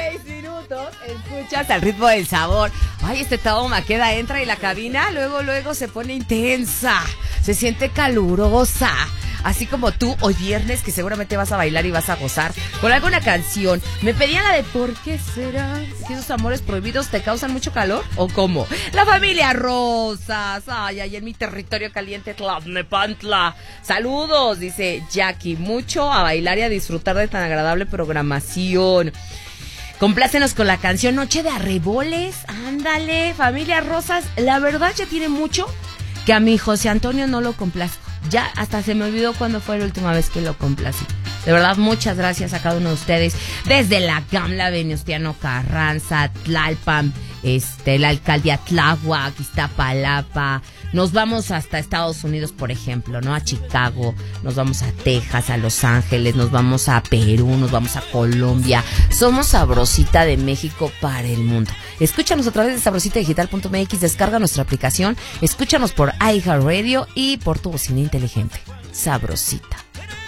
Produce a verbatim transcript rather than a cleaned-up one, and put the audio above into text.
seis minutos. Escuchas Al Ritmo del Sabor. Ay, este Tavo Maqueda entra y la cabina luego, luego se pone intensa. Se siente calurosa. Así como tú hoy viernes, que seguramente vas a bailar y vas a gozar con alguna canción. Me pedían la de ¿por qué será que esos amores prohibidos te causan mucho calor? ¿O cómo? La familia Rosas. Ay, ay, en mi territorio caliente, Tlalnepantla. Saludos, dice Jackie. Mucho a bailar y a disfrutar de tan agradable programación. Complácenos con la canción Noche de Arreboles. Ándale, familia Rosas. La verdad ya tiene mucho que a mi José Antonio no lo complazco. Ya hasta se me olvidó cuándo fue la última vez que lo complací. De verdad, muchas gracias a cada uno de ustedes. Desde la Gamla, Venustiano Carranza, Tlalpan, este, la alcaldía Tláhuac, Iztapalapa. Nos vamos hasta Estados Unidos, por ejemplo, ¿no? A Chicago, nos vamos a Texas, a Los Ángeles, nos vamos a Perú, nos vamos a Colombia. Somos Sabrosita de México para el mundo. Escúchanos a través de sabrosita digital punto m x, descarga nuestra aplicación, escúchanos por iHeartRadio y por tu bocina inteligente. Sabrosita.